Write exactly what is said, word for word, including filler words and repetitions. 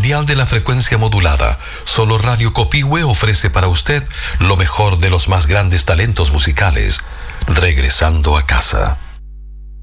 dial de la frecuencia modulada. Solo Radio Copihue ofrece para usted lo mejor de los más grandes talentos musicales. Regresando a casa.